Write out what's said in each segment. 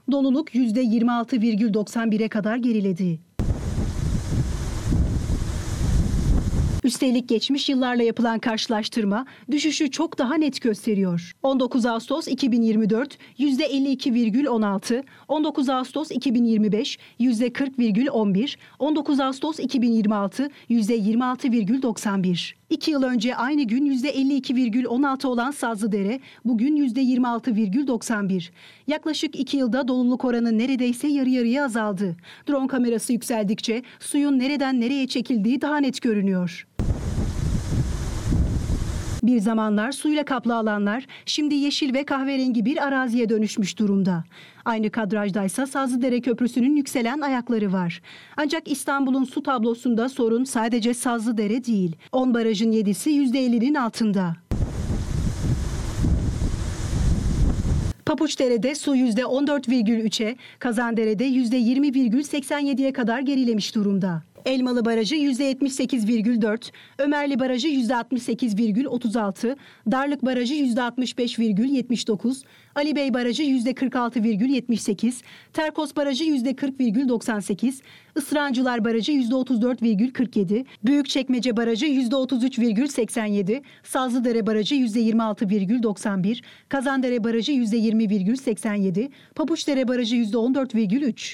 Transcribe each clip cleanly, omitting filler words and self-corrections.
Doluluk %26,91'e kadar geriledi. Üstelik geçmiş yıllarla yapılan karşılaştırma düşüşü çok daha net gösteriyor. 19 Ağustos 2024 %52,16, 19 Ağustos 2025 %40,11, 19 Ağustos 2026 %26,91. 2 yıl önce aynı gün %52,16 olan Sazlıdere bugün %26,91. Yaklaşık 2 yılda doluluk oranı neredeyse yarı yarıya azaldı. Drone kamerası yükseldikçe suyun nereden nereye çekildiği daha net görünüyor. Bir zamanlar suyla kaplı alanlar şimdi yeşil ve kahverengi bir araziye dönüşmüş durumda. Aynı kadrajdaysa Sazlıdere Köprüsü'nün yükselen ayakları var. Ancak İstanbul'un su tablosunda sorun sadece Sazlıdere değil. 10 barajın 7'si %50'nin altında. Papuçdere'de su %14,3'e, Kazandere'de %20,87'ye kadar gerilemiş durumda. Elmalı Barajı %78,4, Ömerli Barajı %68,36, Darlık Barajı %65,79, Ali Bey Barajı %46,78, Terkos Barajı %40,98, Isırancılar Barajı %34,47, Büyükçekmece Barajı %33,87, Sazlıdere Barajı %26,91, Kazandere Barajı %20,87, Papuçdere Barajı %14,3.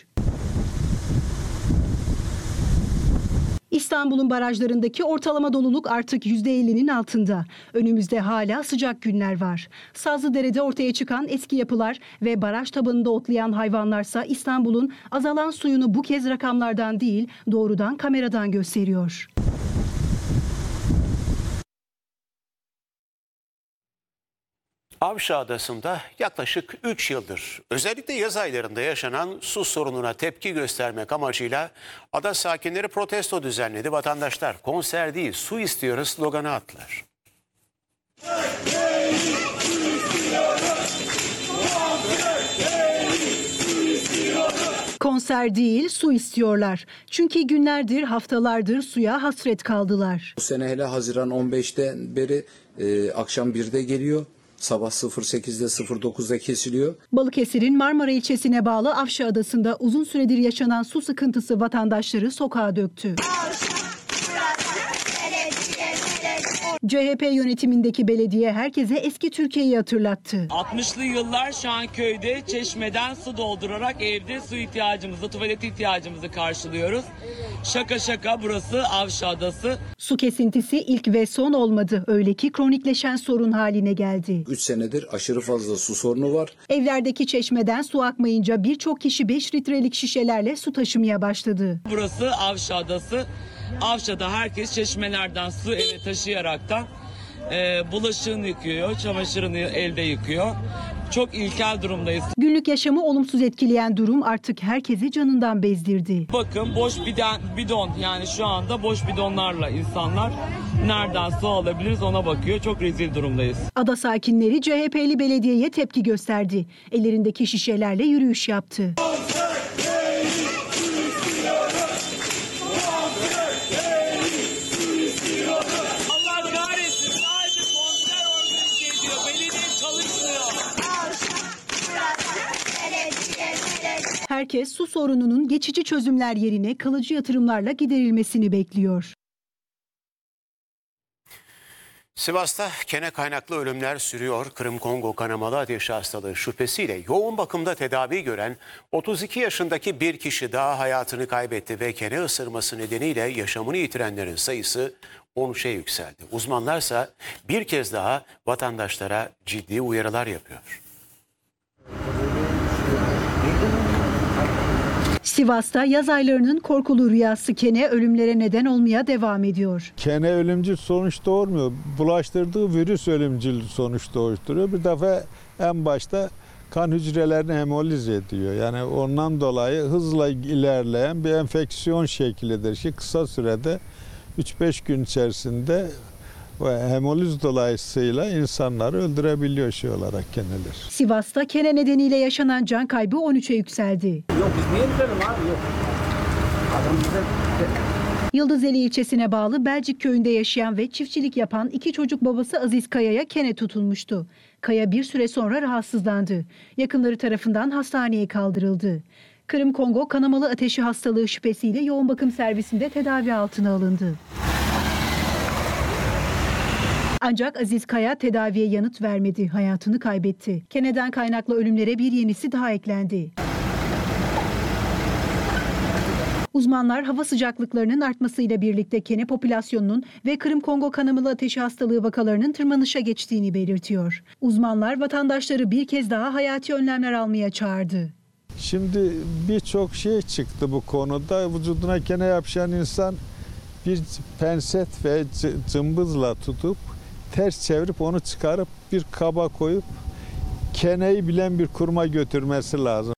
İstanbul'un barajlarındaki ortalama doluluk artık %50'nin altında. Önümüzde hala sıcak günler var. Sazlıdere'de ortaya çıkan eski yapılar ve baraj tabanında otlayan hayvanlarsa İstanbul'un azalan suyunu bu kez rakamlardan değil, doğrudan kameradan gösteriyor. Avşa Adası'nda yaklaşık 3 yıldır özellikle yaz aylarında yaşanan su sorununa tepki göstermek amacıyla ada sakinleri protesto düzenledi. Vatandaşlar konser değil su istiyoruz sloganı attılar. Konser değil, su istiyorlar. Çünkü günlerdir, haftalardır suya hasret kaldılar. Bu sene hele Haziran 15'ten beri akşam 1'de geliyor. Sabah 08'de 09'da kesiliyor. Balıkesir'in Marmara ilçesine bağlı Avşa Adası'nda uzun süredir yaşanan su sıkıntısı vatandaşları sokağa döktü. CHP yönetimindeki belediye herkese eski Türkiye'yi hatırlattı. 60'lı yıllar şu an köyde çeşmeden su doldurarak evde su ihtiyacımızı, tuvalet ihtiyacımızı karşılıyoruz. Şaka şaka burası Avşa Adası. Su kesintisi ilk ve son olmadı. Öyle ki kronikleşen sorun haline geldi. 3 senedir aşırı fazla su sorunu var. Evlerdeki çeşmeden su akmayınca birçok kişi 5 litrelik şişelerle su taşımaya başladı. Burası Avşa Adası. Avşa'da herkes çeşmelerden su eve taşıyaraktan bulaşığını yıkıyor, çamaşırını elde yıkıyor. Çok ilkel durumdayız. Günlük yaşamı olumsuz etkileyen durum artık herkesi canından bezdirdi. Bakın boş bidon yani şu anda boş bidonlarla insanlar nereden su alabiliriz ona bakıyor. Çok rezil durumdayız. Ada sakinleri CHP'li belediyeye tepki gösterdi. Ellerindeki şişelerle yürüyüş yaptı. Herkes su sorununun geçici çözümler yerine kalıcı yatırımlarla giderilmesini bekliyor. Sivas'ta kene kaynaklı ölümler sürüyor. Kırım-Kongo kanamalı ateşi hastalığı şüphesiyle yoğun bakımda tedavi gören 32 yaşındaki bir kişi daha hayatını kaybetti ve kene ısırması nedeniyle yaşamını yitirenlerin sayısı 13'e yükseldi. Uzmanlarsa bir kez daha vatandaşlara ciddi uyarılar yapıyor. Sivas'ta yaz aylarının korkulu rüyası kene ölümlere neden olmaya devam ediyor. Kene ölümcül sonuç doğurmuyor. Bulaştırdığı virüs ölümcül sonuç doğuşturuyor. Bir defa en başta kan hücrelerini hemoliz ediyor. Yani ondan dolayı hızla ilerleyen bir enfeksiyon şeklidir ki kısa sürede 3-5 gün içerisinde hemoliz dolayısıyla insanları öldürebiliyor olarak keneler. Sivas'ta kene nedeniyle yaşanan can kaybı 13'e yükseldi. Yok biz niye gidelim abi yok. Adam bize... Yıldızeli ilçesine bağlı Belcik köyünde yaşayan ve çiftçilik yapan 2 çocuk babası Aziz Kaya'ya kene tutulmuştu. Kaya bir süre sonra rahatsızlandı. Yakınları tarafından hastaneye kaldırıldı. Kırım Kongo kanamalı ateşi hastalığı şüphesiyle yoğun bakım servisinde tedavi altına alındı. Ancak Aziz Kaya tedaviye yanıt vermedi, hayatını kaybetti. Keneden kaynaklı ölümlere bir yenisi daha eklendi. Uzmanlar hava sıcaklıklarının artmasıyla birlikte kene popülasyonunun ve Kırım Kongo kanamalı ateşi hastalığı vakalarının tırmanışa geçtiğini belirtiyor. Uzmanlar vatandaşları bir kez daha hayati önlemler almaya çağırdı. Şimdi birçok şey çıktı bu konuda. Vücuduna kene yapışan insan bir penset ve cımbızla tutup ters çevirip onu çıkarıp bir kaba koyup keneyi bilen bir kuruma götürmesi lazım.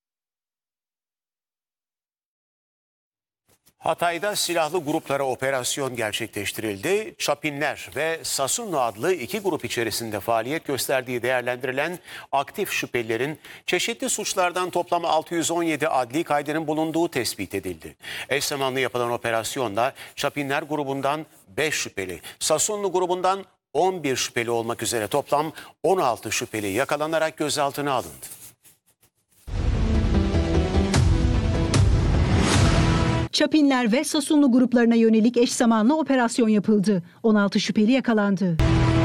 Hatay'da silahlı gruplara operasyon gerçekleştirildi. Çapinler ve Sasunlu adlı 2 grup içerisinde faaliyet gösterdiği değerlendirilen aktif şüphelilerin çeşitli suçlardan toplam 617 adli kaydının bulunduğu tespit edildi. Eş zamanlı yapılan operasyonda Çapinler grubundan 5 şüpheli, Sasunlu grubundan 11 şüpheli olmak üzere toplam 16 şüpheli yakalanarak gözaltına alındı. Çapinler ve Sasunlu gruplarına yönelik eş zamanlı operasyon yapıldı. 16 şüpheli yakalandı.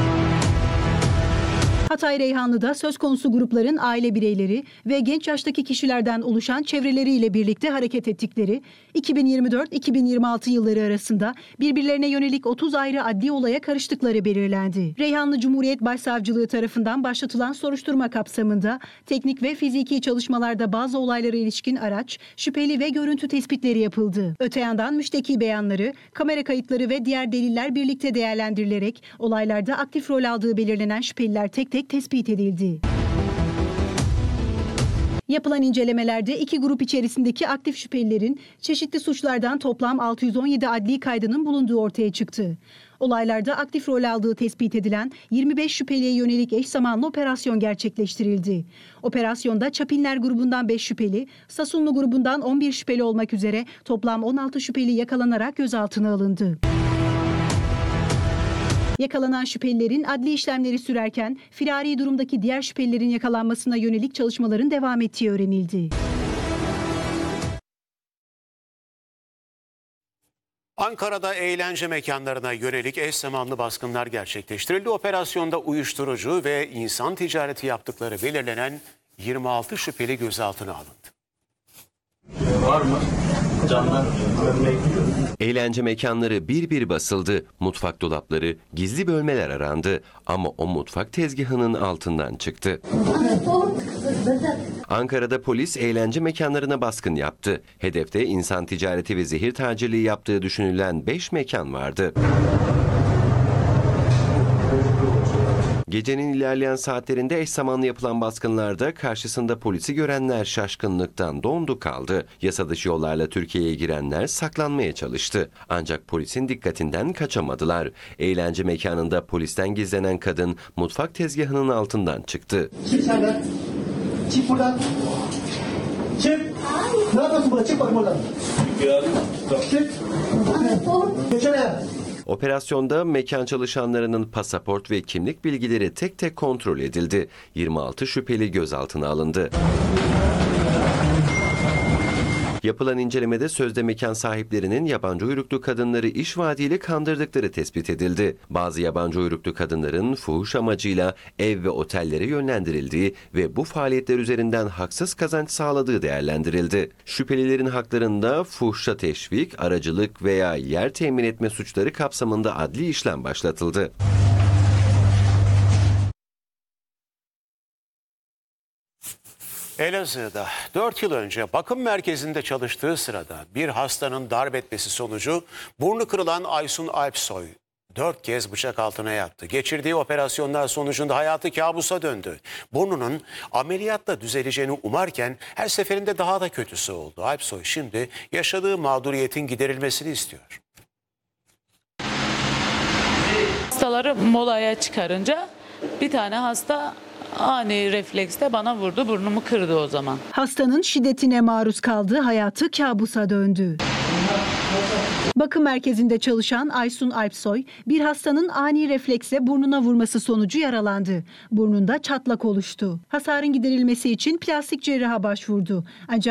Hatay Reyhanlı'da söz konusu grupların aile bireyleri ve genç yaştaki kişilerden oluşan çevreleriyle birlikte hareket ettikleri 2024-2026 yılları arasında birbirlerine yönelik 30 ayrı adli olaya karıştıkları belirlendi. Reyhanlı Cumhuriyet Başsavcılığı tarafından başlatılan soruşturma kapsamında teknik ve fiziki çalışmalarda bazı olaylara ilişkin araç, şüpheli ve görüntü tespitleri yapıldı. Öte yandan müşteki beyanları, kamera kayıtları ve diğer deliller birlikte değerlendirilerek olaylarda aktif rol aldığı belirlenen şüpheliler tek tek tespit edildi. Yapılan incelemelerde 2 grup içerisindeki aktif şüphelilerin çeşitli suçlardan toplam 617 adli kaydının bulunduğu ortaya çıktı. Olaylarda aktif rol aldığı tespit edilen 25 şüpheliye yönelik eş zamanlı operasyon gerçekleştirildi. Operasyonda Çapinler grubundan 5 şüpheli, Sasunlu grubundan 11 şüpheli olmak üzere toplam 16 şüpheli yakalanarak gözaltına alındı. Yakalanan şüphelilerin adli işlemleri sürerken firari durumdaki diğer şüphelilerin yakalanmasına yönelik çalışmaların devam ettiği öğrenildi. Ankara'da eğlence mekanlarına yönelik eş zamanlı baskınlar gerçekleştirildi. Operasyonda uyuşturucu ve insan ticareti yaptıkları belirlenen 26 şüpheli gözaltına alındı. Var mı? Camdan örnek. Eğlence mekanları bir bir basıldı. Mutfak dolapları, gizli bölmeler arandı. Ama o mutfak tezgahının altından çıktı. Ankara'da polis eğlence mekanlarına baskın yaptı. Hedefte insan ticareti ve zehir tacirliği yaptığı düşünülen 5 mekan vardı. Gecenin ilerleyen saatlerinde eş zamanlı yapılan baskınlarda karşısında polisi görenler şaşkınlıktan dondu kaldı. Yasa dışı yollarla Türkiye'ye girenler saklanmaya çalıştı. Ancak polisin dikkatinden kaçamadılar. Eğlence mekanında polisten gizlenen kadın mutfak tezgahının altından çıktı. Çık senden. Çık buradan. Çık. Ne yapıyorsun burada? Çık bakayım oradan. Çık. Geçene. Operasyonda mekan çalışanlarının pasaport ve kimlik bilgileri tek tek kontrol edildi. 26 şüpheli gözaltına alındı. Yapılan incelemede sözde mekan sahiplerinin yabancı uyruklu kadınları iş vaadiyle kandırdıkları tespit edildi. Bazı yabancı uyruklu kadınların fuhuş amacıyla ev ve otellere yönlendirildiği ve bu faaliyetler üzerinden haksız kazanç sağladığı değerlendirildi. Şüphelilerin haklarında fuhuşa teşvik, aracılık veya yer temin etme suçları kapsamında adli işlem başlatıldı. Elazığ'da 4 yıl önce bakım merkezinde çalıştığı sırada bir hastanın darp etmesi sonucu burnu kırılan Aysun Alpsoy 4 kez bıçak altına yattı. Geçirdiği operasyonlar sonucunda hayatı kabusa döndü. Burnunun ameliyatla düzeleceğini umarken her seferinde daha da kötüsü oldu. Alpsoy şimdi yaşadığı mağduriyetin giderilmesini istiyor. Hastaları molaya çıkarınca bir tane hasta ani refleksle bana vurdu, burnumu kırdı o zaman. Hastanın şiddetine maruz kaldığı hayatı kabusa döndü. Bakım merkezinde çalışan Aysun Alpsoy, bir hastanın ani refleksle burnuna vurması sonucu yaralandı. Burnunda çatlak oluştu. Hasarın giderilmesi için plastik cerraha başvurdu. Ancak